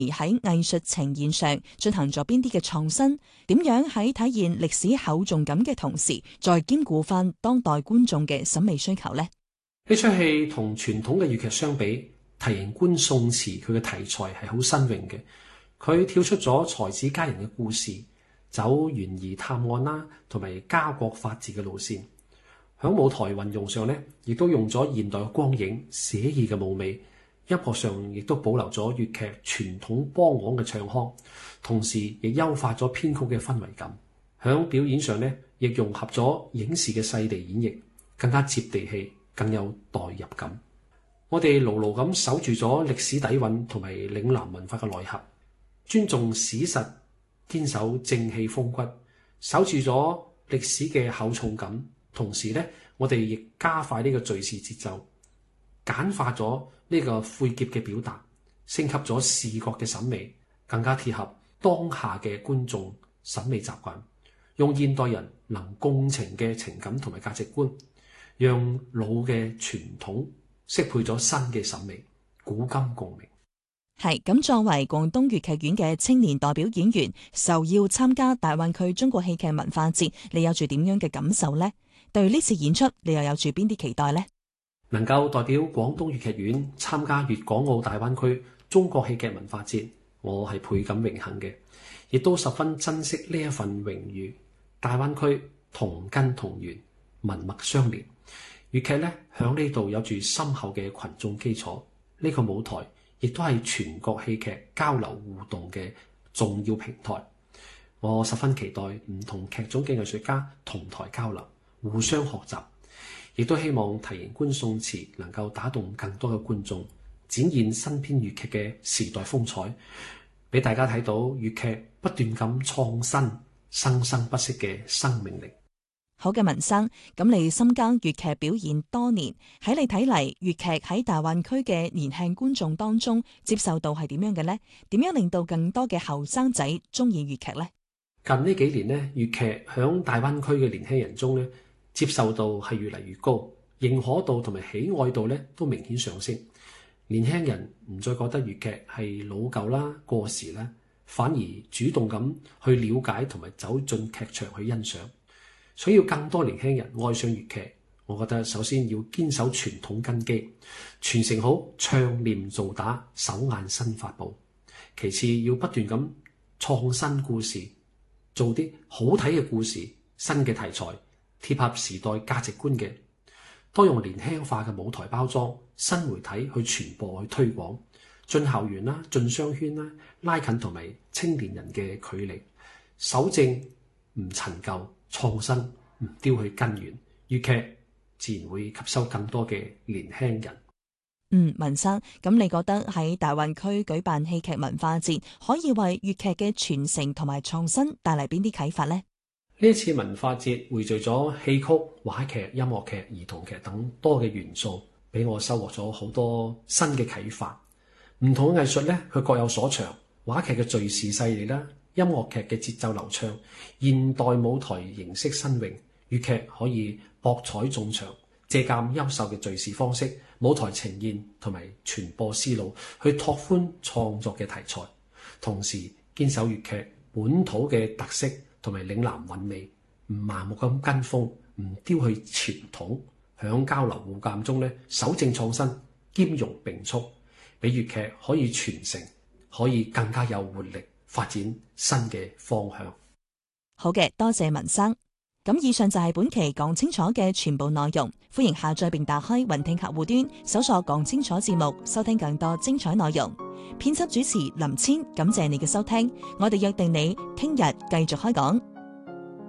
而喺藝術呈現上進行咗邊啲嘅創新？點樣喺體現歷史厚重感嘅同時，再兼顧翻當代觀眾嘅審美需求呢？ 呢出戲同傳統嘅粵劇相比，提刑官宋慈佢嘅題材係好新穎嘅。佢跳出咗才子佳人嘅故事，走懸疑探案啦，同埋家國法治嘅路線。響舞台運用上呢，亦都用咗現代嘅光影、寫意嘅舞美。音樂上亦都保留咗粵劇傳統梆簧嘅唱腔，同時亦優化咗編曲嘅氛圍感。響表演上呢，亦融合咗影視嘅細膩演繹，更加接地氣，更有代入感。我哋牢牢咁守住咗歷史底蘊同埋嶺南文化嘅內核，尊重史實，堅守正氣風骨，守住咗歷史嘅厚重感。同時呢，我哋亦加快呢個敘事節奏，簡化咗呢個晦澀嘅表達，升級咗視覺嘅審美，更加貼合當下嘅觀眾審美習慣，用現代人能共情嘅情感同埋價值觀，讓老嘅傳統適配咗新嘅審美，古今共鳴。 係咁，作為廣東粵劇院嘅青年代表演員，受邀參加大灣區中國戲劇文化節，你有住點樣嘅感受呢？對呢次演出，你又有住邊啲期待呢？ 能夠代表廣東粵劇院參加粵港澳大灣區中國戲劇文化節，我係倍感榮幸嘅，亦都十分珍惜呢一份榮譽。大灣區同根同源，文脈相連，粵劇呢響呢度有住深厚嘅群眾基礎，呢個舞台亦都係全國戲劇交流互動嘅重要平台。我十分期待唔同劇種嘅藝術家同台交流，互相學習，亦都希望提刑官宋慈能夠打動更多嘅觀眾，展現新編粵劇嘅時代風采，俾大家睇到粵劇不斷咁創新、生生不息嘅生命力。 好嘅，文生，咁你深耕粵劇表演多年，喺你睇嚟，粵劇喺大灣區嘅年輕觀眾當中接受度係點樣嘅呢？點樣令到更多嘅後生仔中意粵劇呢？ 近呢幾年呢，粵劇響大灣區嘅年輕人中呢，接受度係越嚟越高，認可度同埋喜愛度呢都明顯上升。年輕人唔再覺得粵劇係老舊啦、過時啦，反而主動咁去了解同埋走進劇場去欣賞。想要更多年輕人愛上粵劇，我覺得首先要堅守傳統根基，傳承好唱念做打手眼身法步。其次要不斷咁創新故事，做啲好睇嘅故事、新嘅題材，貼合時代價值觀嘅，多用年輕化嘅舞台包裝、新媒體去傳播、去推廣，進校園啦、進商圈啦，拉近同埋青年人嘅距離，守正唔陳舊，創新唔丟去根源，粵劇自然會吸收更多嘅年輕人。 文生，咁你覺得喺大灣區舉辦戲劇文化節，可以為粵劇嘅傳承同埋創新帶嚟邊啲啟發呢？ 呢一次文化節匯聚咗戲曲、話劇、音樂劇、兒童劇等多嘅元素，俾我收穫咗好多新嘅啟發。唔同嘅藝術呢，佢各有所長。話劇嘅敘事細膩啦，音樂劇嘅節奏流暢，現代舞台形式新穎，粵劇可以博采眾長，借鑑優秀嘅敘事方式、舞台呈現同埋傳播思路，去拓寬創作嘅題材，同時堅守粵劇本土嘅特色同埋嶺南韻味，唔盲目咁跟風，唔丟去傳統，響交流互鑑中呢，守正創新，兼容並蓄，俾粵劇可以傳承，可以更加有活力，發展新嘅方向。 好嘅，多謝文生。咁以上就係本期講清楚嘅全部內容，歡迎下載並打開雲聽客戶端，搜索講清楚節目，收聽更多精彩內容。編輯主持林千，感謝你嘅收聽，我哋約定你聽日繼續開講。